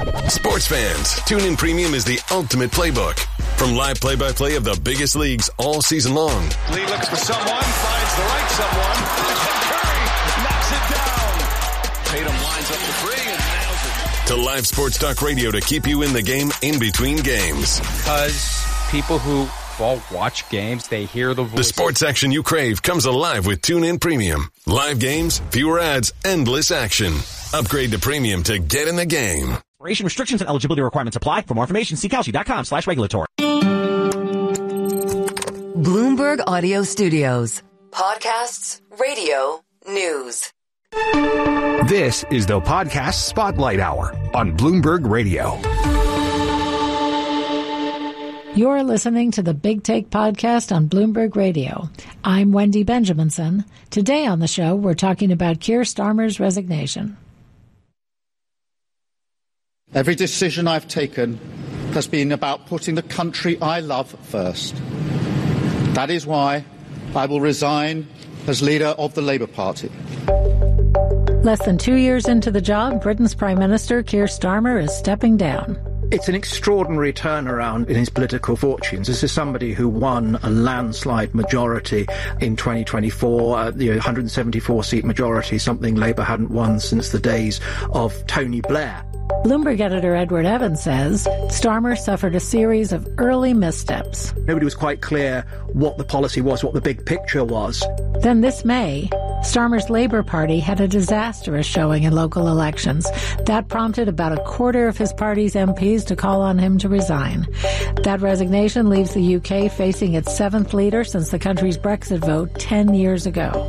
Sports fans, TuneIn Premium is the ultimate playbook. From live play-by-play of the biggest leagues all season long. Lee looks for someone, finds the right someone. Curry knocks it down. Tatum lines up the three and nails it. To live sports talk radio to keep you in the game in between games. Because people who watch games, they hear the voice. The sports action you crave comes alive with TuneIn Premium. Live games, fewer ads, endless action. Upgrade to Premium to get in the game. Restrictions and eligibility requirements apply. For more information, see Kalshi.com/regulatory. Bloomberg Audio Studios. Podcasts, radio, news. This is the Podcast Spotlight Hour on Bloomberg Radio. You're listening to the Big Take podcast on Bloomberg Radio. I'm Wendy Benjaminson. Today on the show, we're talking about Keir Starmer's resignation. Every decision I've taken has been about putting the country I love first. That is why I will resign as leader of the Labour Party. Less than 2 years into the job, Britain's Prime Minister Keir Starmer is stepping down. It's an extraordinary turnaround in his political fortunes. This is somebody who won a landslide majority in 2024, 174-seat majority, something Labour hadn't won since the days of Tony Blair. Bloomberg editor Edward Evans says Starmer suffered a series of early missteps. Nobody was quite clear what the policy was, what the big picture was. Then this May, Starmer's Labour Party had a disastrous showing in local elections. That prompted about a quarter of his party's MPs to call on him to resign. That resignation leaves the UK facing its seventh leader since the country's Brexit vote 10 years ago.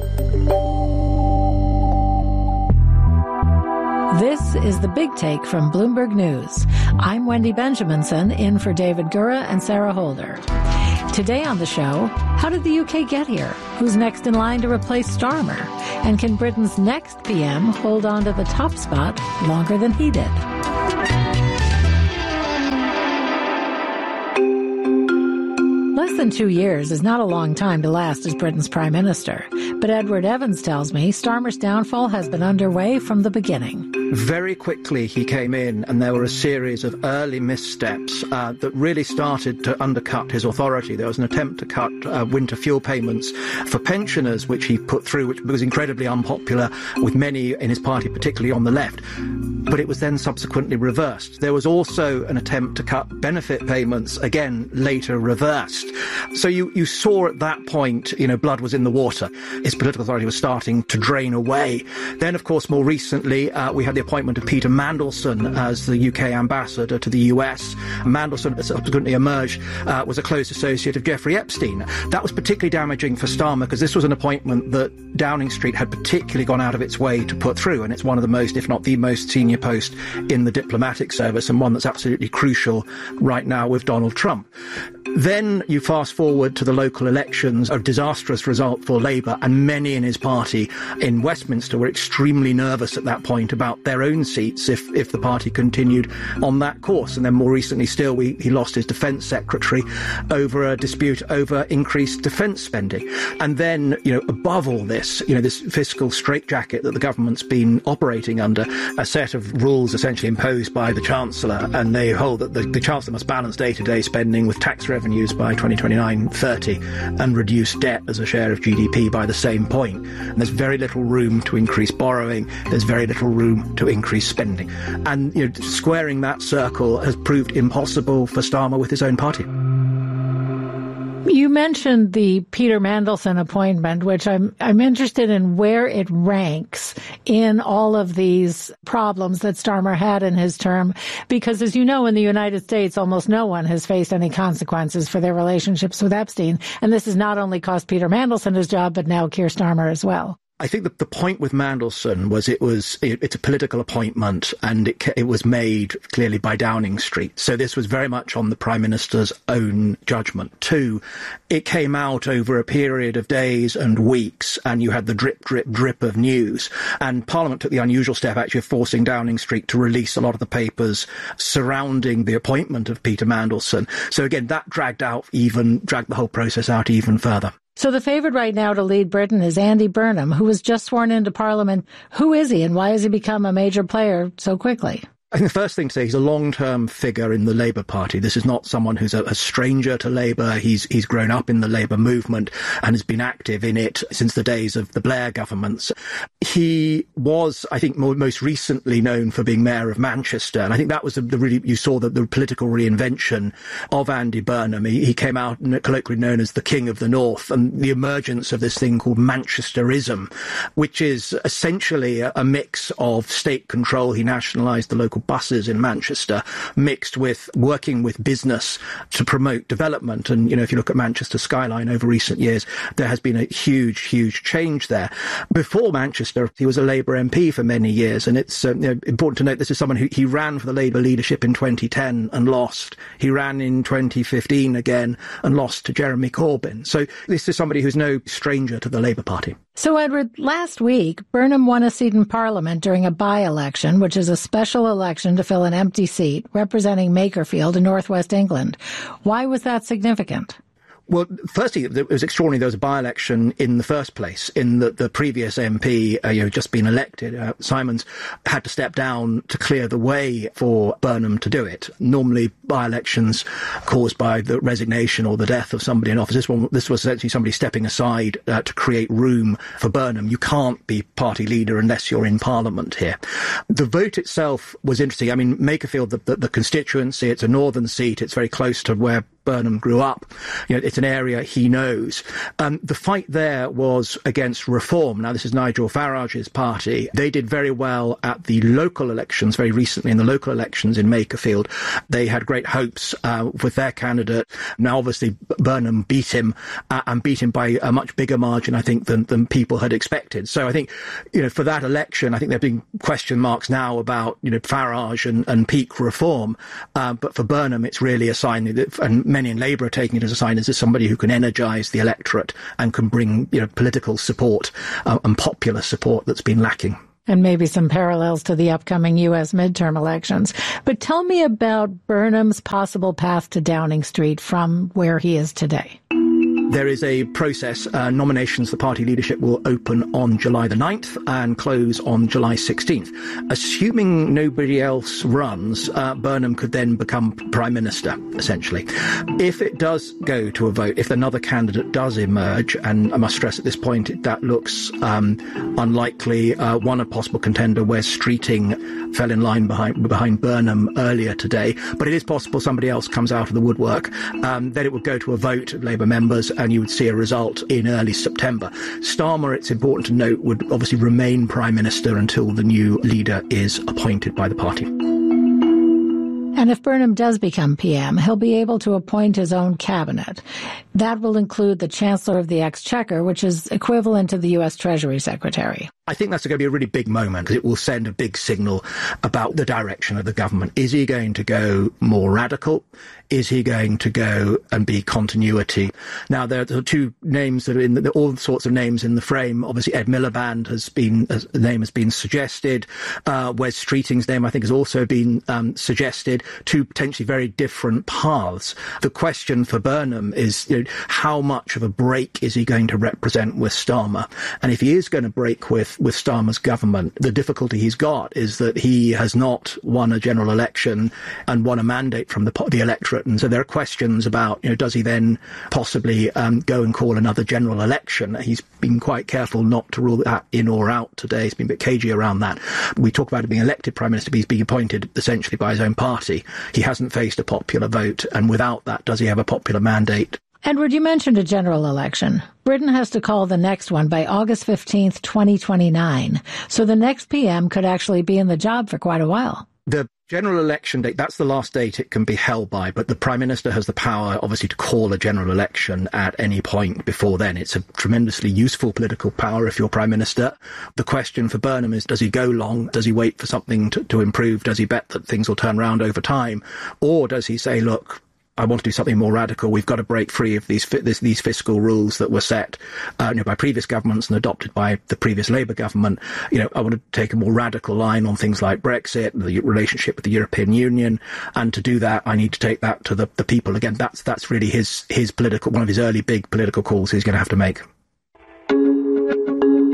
This is the Big Take from Bloomberg News. I'm Wendy Benjaminson, in for David Gura and Sarah Holder. Today on the show, how did the UK get here? Who's next in line to replace Starmer? And can Britain's next PM hold on to the top spot longer than he did? Less than 2 years is not a long time to last as Britain's Prime Minister. But Edward Evans tells me Starmer's downfall has been underway from the beginning. Very quickly he came in and there were a series of early missteps that really started to undercut his authority. There was an attempt to cut winter fuel payments for pensioners, which he put through, which was incredibly unpopular with many in his party, particularly on the left. But it was then subsequently reversed. There was also an attempt to cut benefit payments, again, later reversed. So you saw at that point, blood was in the water. His political authority was starting to drain away. Then, of course, more recently, we had the appointment of Peter Mandelson as the UK ambassador to the US. Mandelson subsequently emerged, was a close associate of Jeffrey Epstein. That was particularly damaging for Starmer because this was an appointment that Downing Street had particularly gone out of its way to put through, and it's one of the most, if not the most senior post in the diplomatic service, and one that's absolutely crucial right now with Donald Trump. Then you fast forward to the local elections, a disastrous result for Labour, and many in his party in Westminster were extremely nervous at that point about their own seats if the party continued on that course. And then more recently still, he lost his defence secretary over a dispute over increased defence spending. And then, above all this, this fiscal straitjacket that the government's been operating under, a set of rules essentially imposed by the Chancellor, and they hold that the Chancellor must balance day-to-day spending with tax revenues by 2029-30 and reduce debt as a share of GDP by the same point. And there's very little room to increase borrowing. There's very little room to increase spending. And squaring that circle has proved impossible for Starmer with his own party. You mentioned the Peter Mandelson appointment, which I'm interested in where it ranks in all of these problems that Starmer had in his term, because as you know, in the United States, almost no one has faced any consequences for their relationships with Epstein. And this has not only cost Peter Mandelson his job, but now Keir Starmer as well. I think that the point with Mandelson was it's a political appointment, and it was made clearly by Downing Street. So this was very much on the Prime Minister's own judgment. 2, it came out over a period of days and weeks, and you had the drip, drip, drip of news. And Parliament took the unusual step actually of forcing Downing Street to release a lot of the papers surrounding the appointment of Peter Mandelson. So again, that dragged the whole process out even further. So the favourite right now to lead Britain is Andy Burnham, who was just sworn into Parliament. Who is he and why has he become a major player so quickly? I think the first thing to say, he's a long-term figure in the Labour Party. This is not someone who's a stranger to Labour. He's grown up in the Labour movement and has been active in it since the days of the Blair governments. He was, I think, most recently known for being mayor of Manchester, and I think that was you saw the political reinvention of Andy Burnham. He came out colloquially known as the King of the North, and the emergence of this thing called Manchesterism, which is essentially a mix of state control. He nationalised the local buses in Manchester, mixed with working with business to promote development. And, if you look at Manchester skyline over recent years, there has been a huge change there. Before Manchester, he was a Labour MP for many years, and it's important to note this is someone he ran for the Labour leadership in 2010 and lost. He ran in 2015 again and lost to Jeremy Corbyn. So this is somebody who's no stranger to the Labour Party. So, Edward, last week, Burnham won a seat in Parliament during a by-election, which is a special election to fill an empty seat representing Makerfield in northwest England. Why was that significant? Well, firstly, it was extraordinary there was a by-election in the first place, in that the previous MP, just been elected, Simons, had to step down to clear the way for Burnham to do it. Normally, by-elections caused by the resignation or the death of somebody in office. This was essentially somebody stepping aside to create room for Burnham. You can't be party leader unless you're in Parliament here. The vote itself was interesting. I mean, Makerfield, the constituency, it's a northern seat. It's very close to where Burnham grew up. It's an area he knows. The fight there was against Reform. Now, this is Nigel Farage's party. They did very well at the local elections, very recently in the local elections in Makerfield. They had great hopes with their candidate. Now, obviously, Burnham beat him and beat him by a much bigger margin, I think, than people had expected. So I think, for that election, I think there have been question marks now about, Farage and peak Reform. But for Burnham, it's really a sign that, and many in Labour are taking it as a sign, as somebody who can energise the electorate and can bring, political support and popular support that's been lacking. And maybe some parallels to the upcoming U.S. midterm elections. But tell me about Burnham's possible path to Downing Street from where he is today. There is a process. Nominations for party leadership will open on July the 9th and close on July 16th. Assuming nobody else runs, Burnham could then become Prime Minister, essentially. If it does go to a vote, if another candidate does emerge, and I must stress at this point that looks unlikely, one possible contender, Wes Streeting, fell in line behind Burnham earlier today, but it is possible somebody else comes out of the woodwork. Then it would go to a vote of Labour members, and you would see a result in early September. Starmer, it's important to note, would obviously remain Prime Minister until the new leader is appointed by the party. And if Burnham does become PM, he'll be able to appoint his own cabinet. That will include the Chancellor of the Exchequer, which is equivalent to the U.S. Treasury Secretary. I think that's going to be a really big moment, because it will send a big signal about the direction of the government. Is he going to go more radical? Is he going to go and be continuity? Now, there are two names that are all sorts of names in the frame. Obviously, Ed Miliband the name has been suggested. Wes Streeting's name, I think, has also been suggested. Two potentially very different paths. The question for Burnham is, how much of a break is he going to represent with Starmer? And if he is going to break with Starmer's government, the difficulty he's got is that he has not won a general election and won a mandate from the electorate. And so there are questions about, does he then possibly go and call another general election? He's been quite careful not to rule that in or out today. He's been a bit cagey around that. We talk about him being elected Prime Minister, but he's being appointed essentially by his own party. He hasn't faced a popular vote, and without that, does he have a popular mandate? Edward, you mentioned a general election. Britain has to call the next one by August 15th, 2029. So the next PM could actually be in the job for quite a while. The general election date, that's the last date it can be held by, but the Prime Minister has the power, obviously, to call a general election at any point before then. It's a tremendously useful political power if you're Prime Minister. The question for Burnham is, does he go long? Does he wait for something to improve? Does he bet that things will turn around over time? Or does he say, look, I want to do something more radical. We've got to break free of these fiscal rules that were set by previous governments and adopted by the previous Labour government. I want to take a more radical line on things like Brexit, the relationship with the European Union, and to do that, I need to take that to the people. Again, that's really one of his early big political calls he's going to have to make.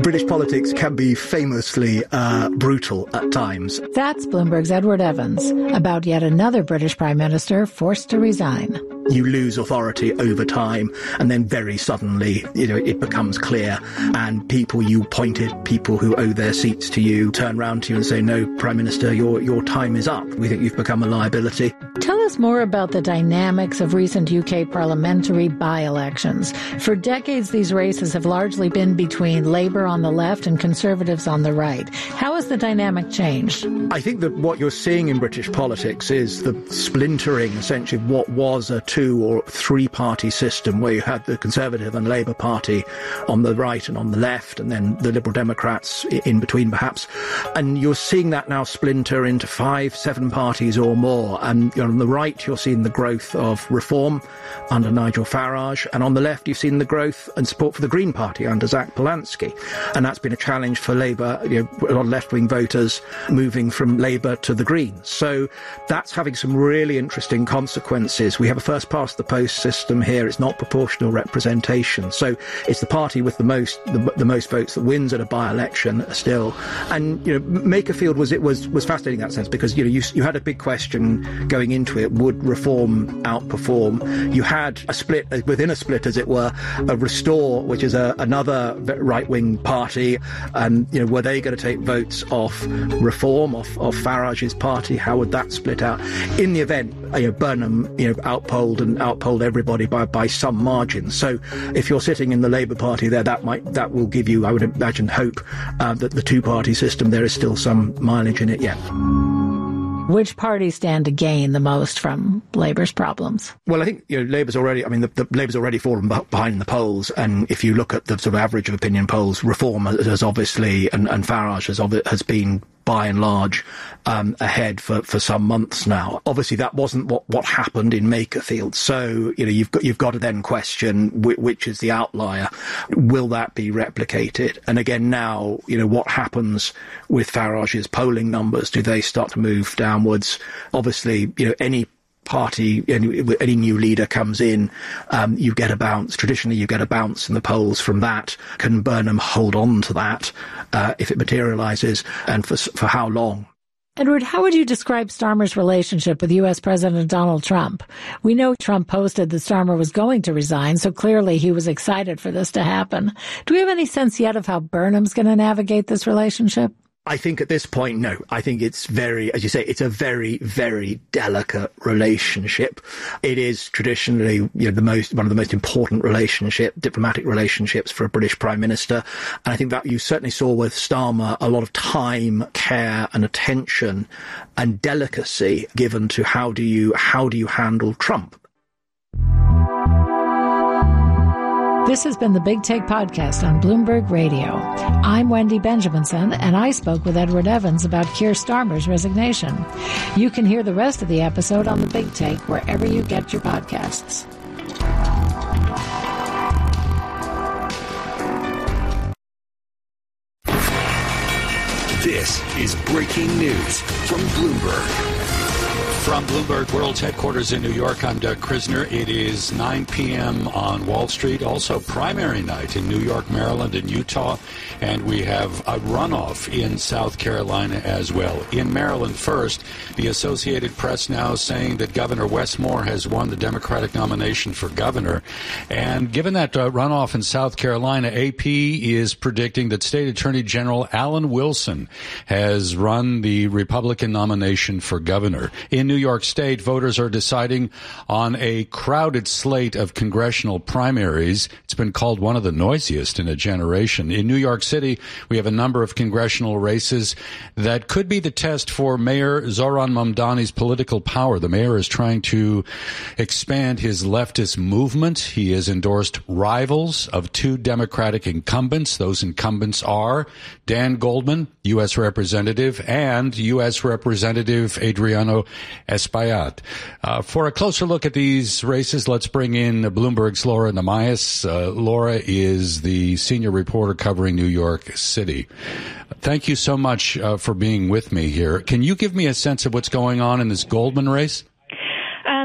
British politics can be famously brutal at times. That's Bloomberg's Edward Evans about yet another British Prime Minister forced to resign. You lose authority over time, and then very suddenly, it becomes clear, and people you appointed, people who owe their seats to you, turn round to you and say, no, Prime Minister, your time is up. We think you've become a liability. Tell us more about the dynamics of recent UK parliamentary by-elections. For decades, these races have largely been between Labour on the left and Conservatives on the right. How has the dynamic changed? I think that what you're seeing in British politics is the splintering, essentially, of what was a 2 or 3 party system where you had the Conservative and Labour Party on the right and on the left, and then the Liberal Democrats in between, perhaps. And you're seeing that now splinter into 5, 7 parties or more. And on the right, you're seeing the growth of Reform under Nigel Farage, and on the left, you've seen the growth and support for the Green Party under Zach Polanski. And that's been a challenge for Labour, a lot of left-wing voters moving from Labour to the Greens. So that's having some really interesting consequences. We have a first-past-the-post system here. It's not proportional representation. So it's the party with the most votes that wins at a by-election still. And, Makerfield was fascinating in that sense because, you had a big question going into it. Would Reform outperform? You had a split, within a split, as it were, a Restore, which is another right-wing party. And, were they going to take votes off Reform, off Farage's party? How would that split out? In the event, Burnham, outpolled everybody by some margin. So if you're sitting in the Labour Party there, that will give you, I would imagine, hope that the two-party system, there is still some mileage in it yet. Which parties stand to gain the most from Labour's problems? Well, I think Labour's already. The Labour's already fallen behind in the polls, and if you look at the sort of average of opinion polls, Reform has obviously and Farage has been by and large ahead for some months now. Obviously, that wasn't what happened in Makerfield. So you've got to then question which is the outlier. Will that be replicated? And again, now what happens with Farage's polling numbers? Do they start to move downwards? Obviously, any party, any new leader comes in, you get a bounce. Traditionally, you get a bounce in the polls from that. Can Burnham hold on to that if it materialises, and for how long? Edward, how would you describe Starmer's relationship with U.S. President Donald Trump? We know Trump posted that Starmer was going to resign, so clearly he was excited for this to happen. Do we have any sense yet of how Burnham's going to navigate this relationship? I think at this point, no. I think it's as you say, it's a very, very delicate relationship. It is traditionally, one of the most important diplomatic relationships for a British Prime Minister. And I think that you certainly saw with Starmer a lot of time, care and attention and delicacy given to how do you handle Trump. This has been the Big Take Podcast on Bloomberg Radio. I'm Wendy Benjaminson, and I spoke with Edward Evans about Keir Starmer's resignation. You can hear the rest of the episode on the Big Take wherever you get your podcasts. This is breaking news from Bloomberg. From Bloomberg World's headquarters in New York, I'm Doug Krisner. It is 9 p.m. on Wall Street, also primary night in New York, Maryland, and Utah, and we have a runoff in South Carolina as well. In Maryland first, the Associated Press now saying that Governor Wes Moore has won the Democratic nomination for governor, and given that runoff in South Carolina, AP is predicting that State Attorney General Alan Wilson has run the Republican nomination for governor. In New York State, voters are deciding on a crowded slate of congressional primaries. It's been called one of the noisiest in a generation. In New York City, we have a number of congressional races that could be the test for Mayor Zohran Mamdani's political power. The mayor is trying to expand his leftist movement. He has endorsed rivals of 2 Democratic incumbents. Those incumbents are Dan Goldman, U.S. Representative, and U.S. Representative Adriano Espaillat. For a closer look at these races, let's bring in Bloomberg's Laura Namias. Laura is the senior reporter covering New York City. Thank you so much for being with me here. Can you give me a sense of what's going on in this Goldman race?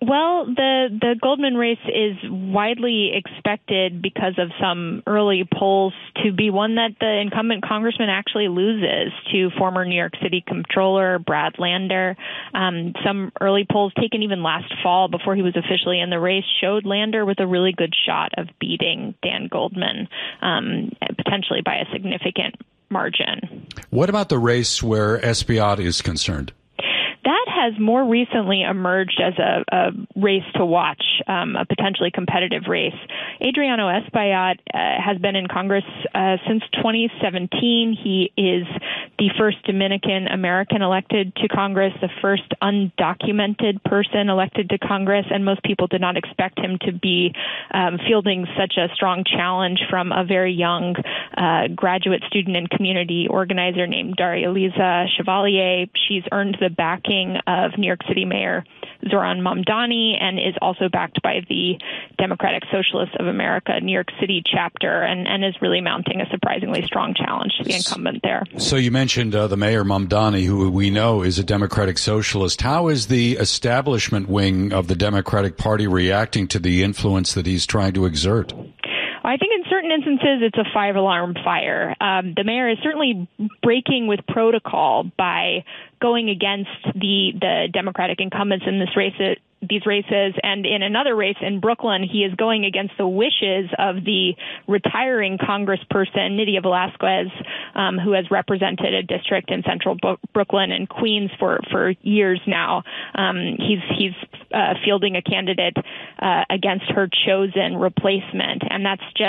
Well, the Goldman race is widely expected because of some early polls to be one that the incumbent congressman actually loses to former New York City Comptroller Brad Lander. Some early polls taken even last fall before he was officially in the race showed Lander with a really good shot of beating Dan Goldman, potentially by a significant margin. What about the race where Espaillat is concerned? That has more recently emerged as a race to watch, a potentially competitive race. Adriano Espaillat has been in Congress since 2017. He is the first Dominican American elected to Congress, the first undocumented person elected to Congress, and most people did not expect him to be fielding such a strong challenge from a very young graduate student and community organizer named Daria Liza Chevalier. She's earned the backing of New York City Mayor Zoran Mamdani and is also backed by the Democratic Socialists of America New York City chapter and is really mounting a surprisingly strong challenge to the incumbent there. So you mentioned the Mayor Mamdani, who we know is a Democratic Socialist. How is the establishment wing of the Democratic Party reacting to the influence that he's trying to exert? I think in certain instances it's a five-alarm fire. The mayor is certainly breaking with protocol by going against the Democratic incumbents in these races, and in another race in Brooklyn, he is going against the wishes of the retiring congressperson Nydia Velázquez, who has represented a district in central Brooklyn and Queens for years now. He's fielding a candidate against her chosen replacement, and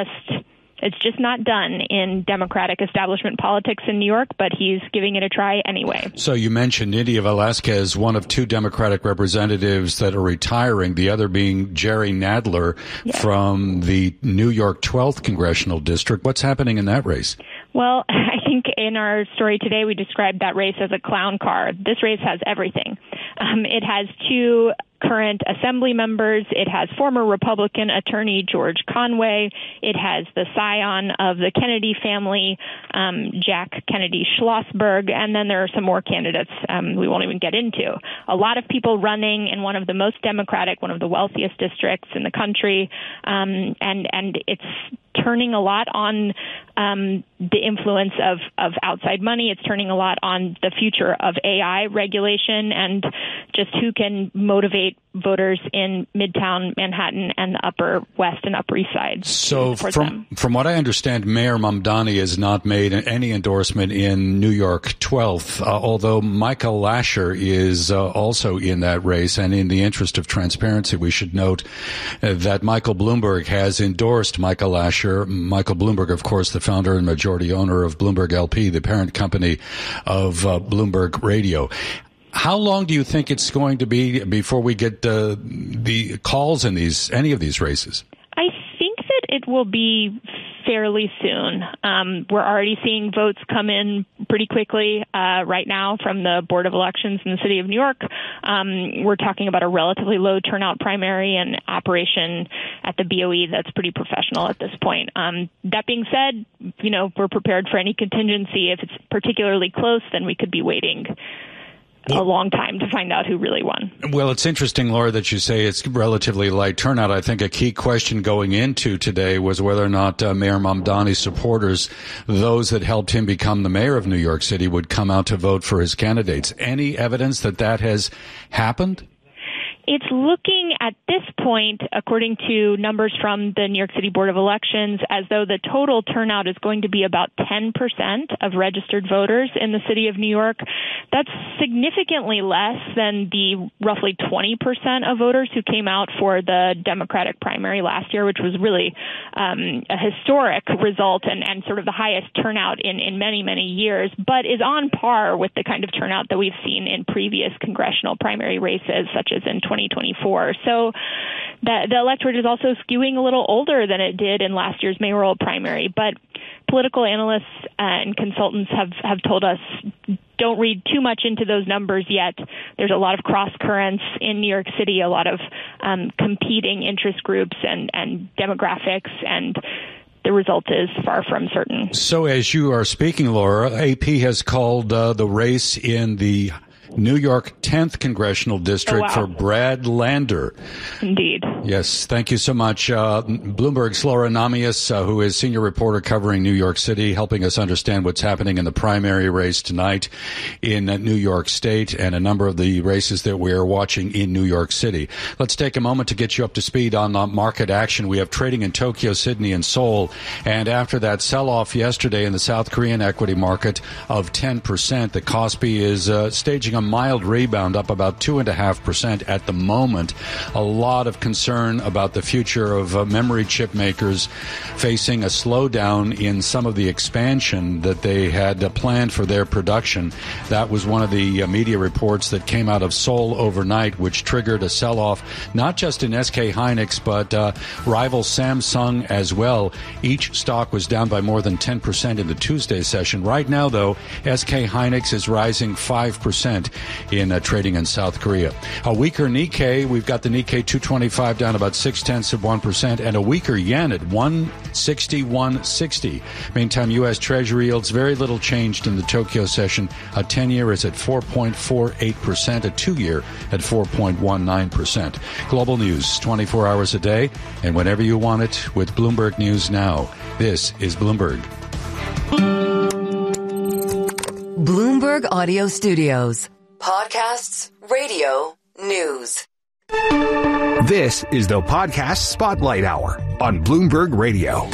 it's just not done in Democratic establishment politics in New York, but he's giving it a try anyway. So you mentioned Nydia Velázquez, one of two Democratic representatives that are retiring, the other being Jerry Nadler from the New York 12th Congressional District. What's happening in that race? Well, I think in our story today we described that race as a clown car. This race has everything. It has two current assembly members. It has former Republican attorney George Conway. It has the scion of the Kennedy family, Jack Kennedy Schlossberg, and then there are some more candidates we won't even get into. A lot of people running in one of the most Democratic, one of the wealthiest districts in the country, and it's turning a lot on the influence of outside money. It's turning a lot on the future of AI regulation and just who can motivate voters in Midtown Manhattan and the Upper West and Upper East Side. So from what I understand, Mayor Mamdani has not made any endorsement in New York 12th, although Michael Lasher is also in that race. And in the interest of transparency, we should note that Michael Bloomberg has endorsed Michael Lasher. Michael Bloomberg, of course, the founder and majority owner of Bloomberg LP, the parent company of Bloomberg Radio. How long do you think it's going to be before we get the calls in any of these races? I think that it will be fairly soon. We're already seeing votes come in pretty quickly right now from the Board of Elections in the city of New York. We're talking about a relatively low turnout primary and operation at the BOE that's pretty professional at this point. That being said, we're prepared for any contingency. If it's particularly close, then we could be waiting a long time to find out who really won. Well, it's interesting, Laura, that you say it's relatively light turnout. I think a key question going into today was whether or not Mayor Mamdani's supporters, those that helped him become the mayor of New York City, would come out to vote for his candidates. Any evidence that has happened? It's looking at this point, according to numbers from the New York City Board of Elections, as though the total turnout is going to be about 10% of registered voters in the city of New York. That's significantly less than the roughly 20% of voters who came out for the Democratic primary last year, which was really a historic result and sort of the highest turnout in many, many years, but is on par with the kind of turnout that we've seen in previous congressional primary races, such as in 2024. So the electorate is also skewing a little older than it did in last year's mayoral primary. But political analysts and consultants have told us don't read too much into those numbers yet. There's a lot of cross currents in New York City, a lot of competing interest groups and demographics, and the result is far from certain. So as you are speaking, Laura, AP has called the race in the New York 10th Congressional District for Brad Lander. Indeed. Yes, thank you so much. Bloomberg's Laura Namias, who is senior reporter covering New York City, helping us understand what's happening in the primary race tonight in New York State and a number of the races that we're watching in New York City. Let's take a moment to get you up to speed on market action. We have trading in Tokyo, Sydney, and Seoul. And after that sell-off yesterday in the South Korean equity market of 10%, the Kospi is staging a mild rebound, up about 2.5% at the moment. A lot of concern about the future of memory chip makers facing a slowdown in some of the expansion that they had planned for their production. That was one of the media reports that came out of Seoul overnight, which triggered a sell-off, not just in SK Hynix, but rival Samsung as well. Each stock was down by more than 10% in the Tuesday session. Right now, though, SK Hynix is rising 5% in trading in South Korea. A weaker Nikkei, we've got the Nikkei 225 down about 0.6%, and a weaker yen at 161.60. Meantime, U.S. Treasury yields very little changed in the Tokyo session. A 10-year is at 4.48%, a 2-year at 4.19%. Global news 24 hours a day, and whenever you want it with Bloomberg News Now. This is Bloomberg. Bloomberg Audio Studios. Podcasts, radio, news. This is the Podcast Spotlight Hour on Bloomberg Radio.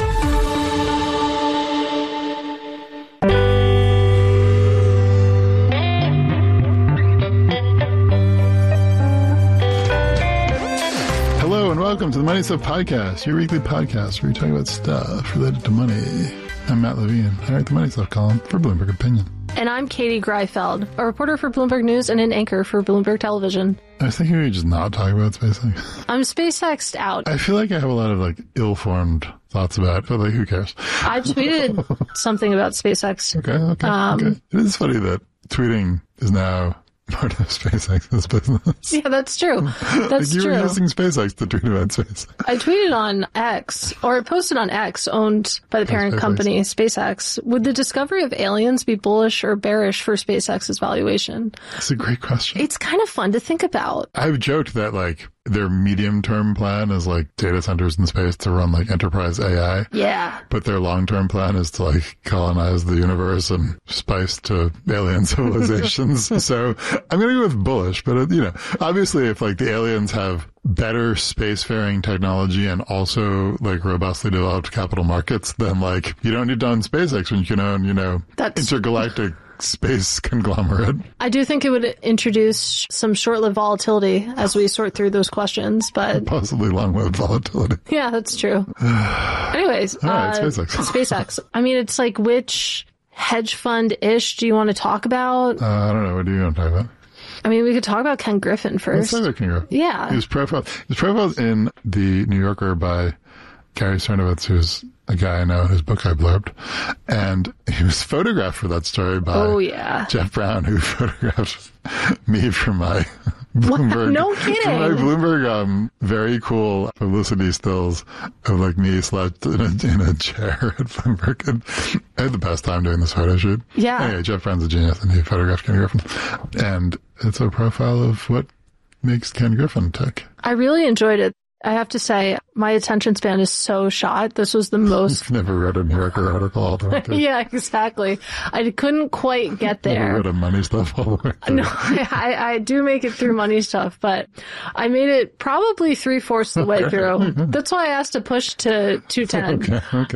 Hello and welcome to the Money Stuff Podcast, your weekly podcast where we talk about stuff related to money. I'm Matt Levine. I write the Money Stuff column for Bloomberg Opinion. And I'm Katie Greifeld, a reporter for Bloomberg News and an anchor for Bloomberg Television. I was thinking we would just not talk about SpaceX. I'm SpaceX'd out. I feel like I have a lot of ill-formed thoughts about it, but who cares? I tweeted something about SpaceX. Okay. It is funny that tweeting is now part of SpaceX's business. Yeah, that's true. That's you true. were using SpaceX to tweet about SpaceX. I tweeted on X, or posted on X, owned by the parent company, SpaceX. Would the discovery of aliens be bullish or bearish for SpaceX's valuation? That's a great question. It's kind of fun to think about. I've joked that, their medium-term plan is data centers in space to run enterprise AI. Yeah. But their long-term plan is to colonize the universe and spice to alien civilizations. So I'm going to go with bullish, but obviously if the aliens have better spacefaring technology and also robustly developed capital markets, then you don't need to own SpaceX when you can own, intergalactic space conglomerate. I do think it would introduce some short-lived volatility as we sort through those questions, but possibly long-lived volatility. Yeah, that's true. Anyways, all right, SpaceX. SpaceX. I mean, it's which hedge fund-ish do you want to talk about? I don't know. What do you want to talk about? I mean, we could talk about Ken Griffin first. Let's talk about Ken Griffin. Yeah. His profile's in the New Yorker by Gary Cernovitz, who's a guy I know whose book I blurbed. And he was photographed for that story by Jeff Brown, who photographed me for my Bloomberg. No kidding. For my Bloomberg, very cool publicity stills of me slouched in a chair at Bloomberg. And I had the best time doing this photo shoot. Yeah. Anyway, Jeff Brown's a genius and he photographed Ken Griffin. And it's a profile of what makes Ken Griffin tick. I really enjoyed it. I have to say, my attention span is so shot. This was the most... You've never read a New Yorker article all the way through. Yeah, exactly. I couldn't quite get there. Never read a Money Stuff all the way through. No, I do make it through Money Stuff, but I made it probably 3/4 the way through. That's why I asked to push to 210. Okay.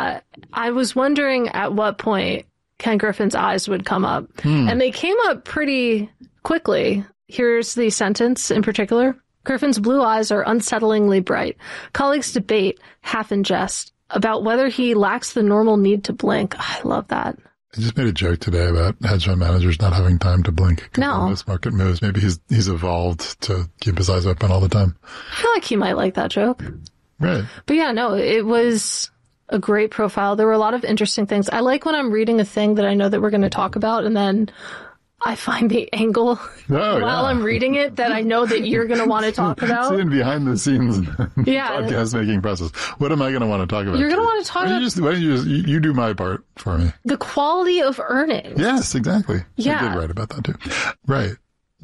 I was wondering at what point Ken Griffin's eyes would come up. And they came up pretty quickly. Here's the sentence in particular. Griffin's blue eyes are unsettlingly bright. Colleagues debate, half in jest, about whether he lacks the normal need to blink. I love that. I just made a joke today about hedge fund managers not having time to blink. No. This market moves. Maybe he's evolved to keep his eyes open all the time. I feel like he might like that joke. Right. But yeah, no, it was a great profile. There were a lot of interesting things. I like when I'm reading a thing that I know that we're going to talk about and then I find the angle while I'm reading it that I know that you're going to want to talk about. Seeing behind the scenes podcast making process. What am I going to want to talk about? You're going to want to talk about... Why don't you do my part for me? The quality of earnings. Yes, exactly. Yeah. I did write about that too. Right.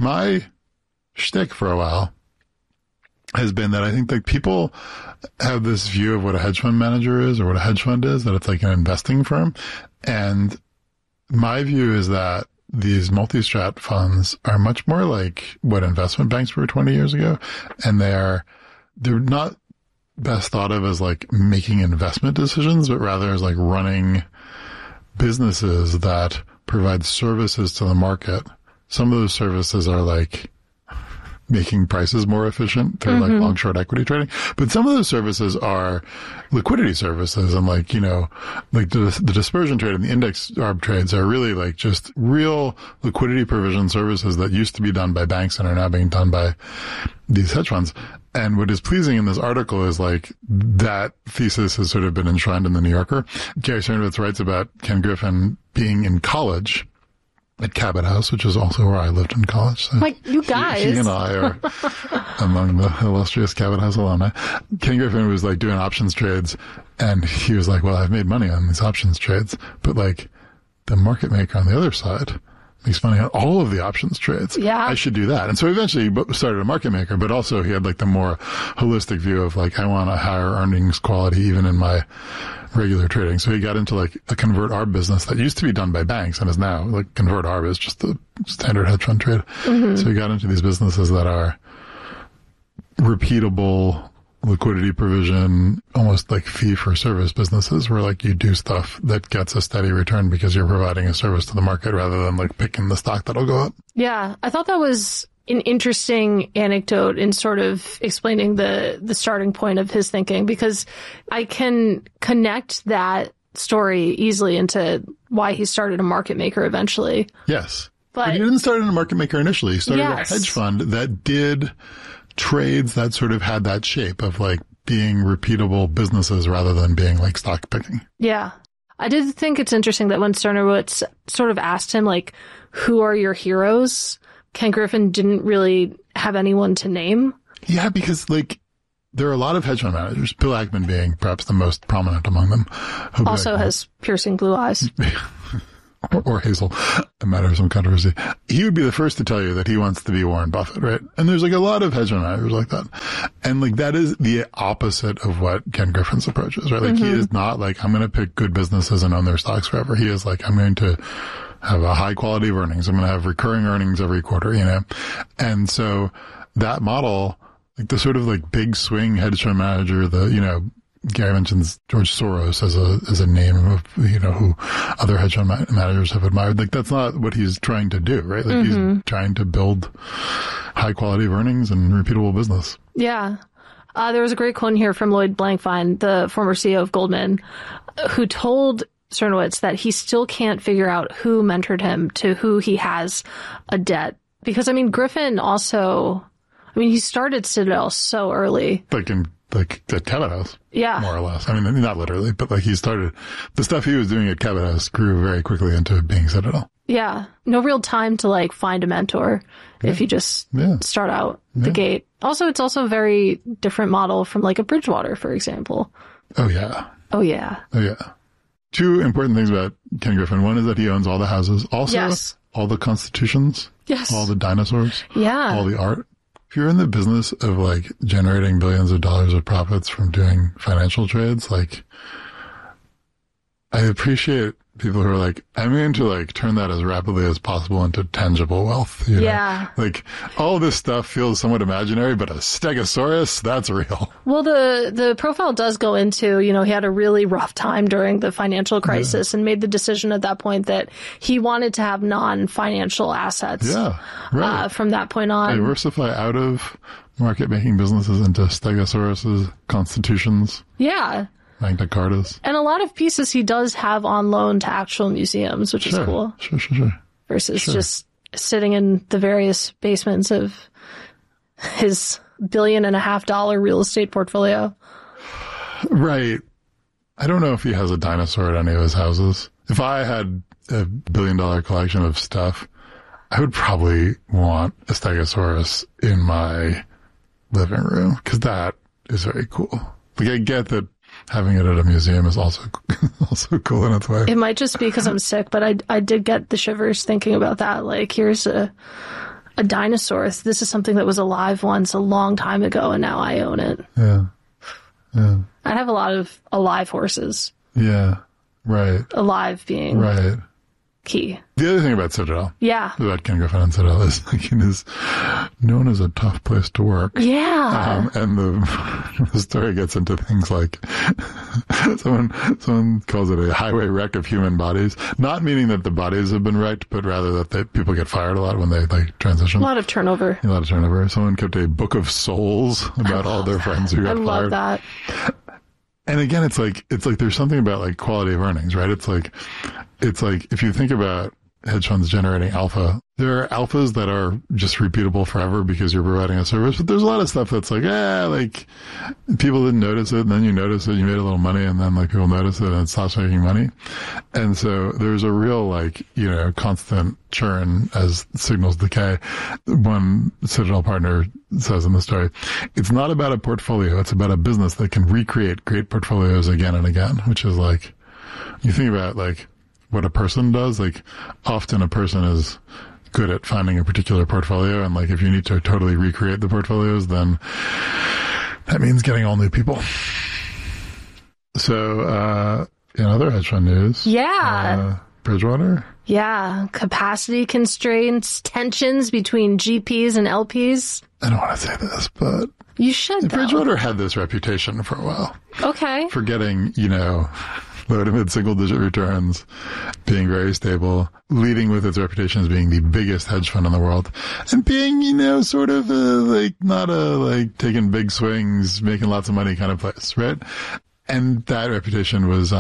my shtick for a while has been that I think like people have this view of what a hedge fund manager is or what a hedge fund is, that it's like an investing firm. And my view is that these multi-strat funds are much more like what investment banks were 20 years ago. And they're not best thought of as like making investment decisions, but rather as like running businesses that provide services to the market. Some of those services are like making prices more efficient through like long short equity trading. But some of those services are liquidity services, and like, you know, like the dispersion trade and the index arb trades are really like just real liquidity provision services that used to be done by banks and are now being done by these hedge funds. And what is pleasing in this article is like that thesis has sort of been enshrined in the New Yorker. Gary Cernowitz writes about Ken Griffin being in college at Cabot House, which is also where I lived in college. So like, you guys. He and I are among the illustrious Cabot House alumni. Ken Griffin was like doing options trades, and he was like, well, I've made money on these options trades, but like the market maker on the other side makes money on all of the options trades. Yeah. I should do that. And so eventually he started a market maker, but also he had like the more holistic view of like, I want a higher earnings quality even in my regular trading. So he got into like a convert arb business that used to be done by banks and is now like convert arb is just the standard hedge fund trade. So he got into these businesses that are repeatable liquidity provision, almost like fee for service businesses where like you do stuff that gets a steady return because you're providing a service to the market rather than like picking the stock that'll go up. Yeah. I thought that was an interesting anecdote in sort of explaining the starting point of his thinking, because I can connect that story easily into why he started a market maker eventually. Yes. But he didn't start in a market maker initially. He started a hedge fund that did trades that sort of had that shape of like being repeatable businesses rather than being like stock picking. Yeah. I did think it's interesting that when Cernowitz sort of asked him, like, who are your heroes? Ken Griffin didn't really have anyone to name. Yeah, because like there are a lot of hedge fund managers, Bill Ackman being perhaps the most prominent among them. Also has piercing blue eyes. Or Hazel, a matter of some controversy. He would be the first to tell you that he wants to be Warren Buffett, right? And there's like a lot of hedge fund managers like that. And like that is the opposite of what Ken Griffin's approach is, right? Like he is not like, I'm going to pick good businesses and own their stocks forever. He is like, I'm going to have a high quality of earnings. I'm going to have recurring earnings every quarter, you know? And so that model, like the sort of like big swing hedge fund manager, you know, Gary mentions George Soros as a name of, you know, who other hedge fund managers have admired. Like that's not what he's trying to do, right? Like he's trying to build high quality of earnings and repeatable business. Yeah. There was a great quote here from Lloyd Blankfein, the former CEO of Goldman, who told Cernowitz that he still can't figure out who mentored him to who he has a debt. Because, I mean, Griffin also, I mean, he started Citadel so early. Like at Cabot House. Yeah. More or less. I mean, not literally, but like he started, the stuff he was doing at Cabot House grew very quickly into being Citadel. Yeah. No real time to like find a mentor if you just start out the gate. Also, it's also a very different model from like a Bridgewater, for example. Oh, yeah. Oh, yeah. Oh, yeah. Two important things about Ken Griffin. One is that he owns all the houses. Also, all the constitutions. Yes. All the dinosaurs. Yeah. All the art. If you're in the business of like generating billions of dollars of profits from doing financial trades, like I appreciate people who are like, I'm going to like turn that as rapidly as possible into tangible wealth. You know? Like all this stuff feels somewhat imaginary, but a Stegosaurus, that's real. Well, the profile does go into, you know, he had a really rough time during the financial crisis and made the decision at that point that he wanted to have non-financial assets. Yeah, right. From that point on. Diversify out of market-making businesses into Stegosauruses, constitutions. Yeah. Magna Cartas. And a lot of pieces he does have on loan to actual museums, which is cool. Sure. Versus just sitting in the various basements of his $1.5 billion real estate portfolio. Right. I don't know if he has a dinosaur at any of his houses. If I had a $1 billion collection of stuff, I would probably want a Stegosaurus in my living room because that is very cool. Like I get that having it at a museum is also cool in its way. It might just be because I'm sick, but I did get the shivers thinking about that. Like, here's a a dinosaur. This is something that was alive once a long time ago, and now I own it. Yeah. Yeah. I'd have a lot of alive horses. Yeah. Right. Alive being right. Key. The other thing about Citadel, about Ken Griffin and Citadel, is like it is known as a tough place to work. Yeah. And the story gets into things like someone calls it a highway wreck of human bodies, not meaning that the bodies have been wrecked, but rather that people get fired a lot when they like transition. A lot of turnover. A lot of turnover. Someone kept a book of souls about all their friends who got fired. I love that. And again, it's like there's something about like quality of earnings, right? It's like if you think about hedge funds generating alpha, there are alphas that are just repeatable forever because you're providing a service. But there's a lot of stuff that's like, like people didn't notice it, and then you notice it, you made a little money, and then like people notice it, and it stops making money. And so there's a real like, constant churn as signals decay. One Citadel partner says in the story, it's not about a portfolio, it's about a business that can recreate great portfolios again and again, which is like, you think about like what a person does, like often a person is good at finding a particular portfolio, and like if you need to totally recreate the portfolios, then that means getting all new people. So, in other hedge fund news. Yeah. Bridgewater? Yeah. Capacity constraints, tensions between GPs and LPs. I don't want to say this, but you should, though. Bridgewater had this reputation for a while. Okay. For getting, low to mid single digit returns, being very stable, leading with its reputation as being the biggest hedge fund in the world, and being, sort of not taking big swings, making lots of money kind of place, right? And that reputation was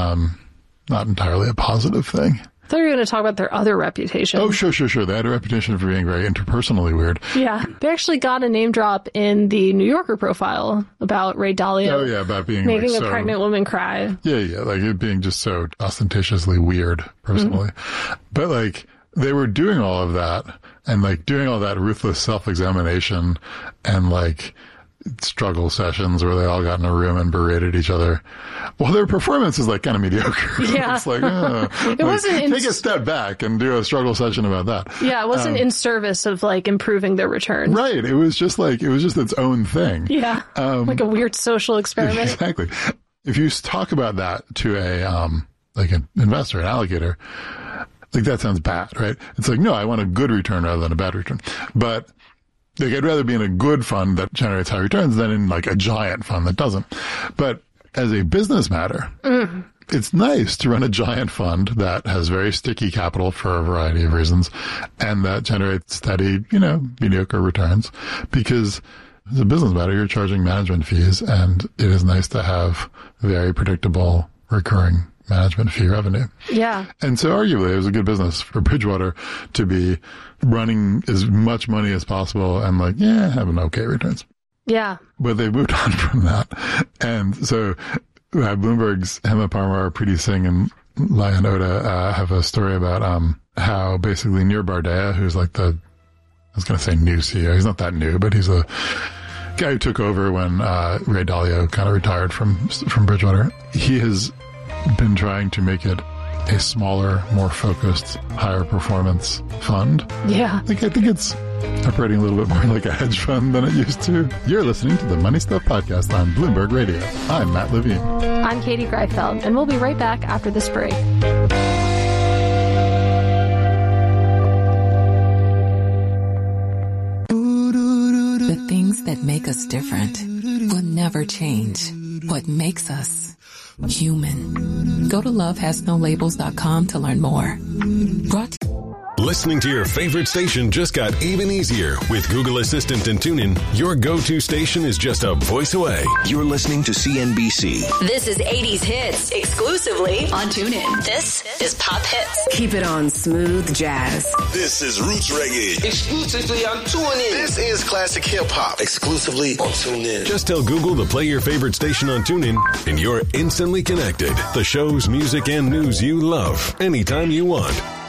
not entirely a positive thing. I thought you were going to talk about their other reputation. Oh, sure. They had a reputation for being very interpersonally weird. Yeah. They actually got a name drop in the New Yorker profile about Ray Dalio. Oh, yeah, about being making a pregnant woman cry. Yeah, like it being just so ostentatiously weird, personally. Mm-hmm. But like, they were doing all of that, and like doing all that ruthless self-examination, and like struggle sessions where they all got in a room and berated each other. Well, their performance is like kind of mediocre. Yeah. It's like, it wasn't take a step back and do a struggle session about that. Yeah, it wasn't in service of like improving their return. Right. It was just its own thing. Yeah. Like a weird social experiment. Exactly. If you talk about that to an investor, an allocator, like that sounds bad, right? It's like, no, I want a good return rather than a bad return. But like, I'd rather be in a good fund that generates high returns than in like a giant fund that doesn't. But as a business matter, it's nice to run a giant fund that has very sticky capital for a variety of reasons and that generates steady, mediocre returns, because as a business matter, you're charging management fees, and it is nice to have very predictable recurring management fee revenue. Yeah. And so arguably it was a good business for Bridgewater to be running as much money as possible and having okay returns. Yeah. But they moved on from that. And so Bloomberg's Hema Parmar, Preeti Singh, and Lion Oda have a story about how basically Nir Bardea, who's like I was going to say new CEO. He's not that new, but he's a guy who took over when Ray Dalio kind of retired from Bridgewater. He has been trying to make it a smaller, more focused, higher performance fund. Yeah. I think it's operating a little bit more like a hedge fund than it used to. You're listening to the Money Stuff Podcast on Bloomberg Radio. I'm Matt Levine. I'm Katie Greifeld, and we'll be right back after this break. The things that make us different will never change. What makes us human. Go to lovehasnolabels.com to learn more. Listening to your favorite station just got even easier. With Google Assistant and TuneIn, your go-to station is just a voice away. You're listening to CNBC. This is 80s Hits, exclusively on TuneIn. This is Pop Hits. Keep it on smooth jazz. This is Roots Reggae, exclusively on TuneIn. This is Classic Hip Hop, exclusively on TuneIn. Just tell Google to play your favorite station on TuneIn, and you're instantly connected. The shows, music, and news you love, anytime you want.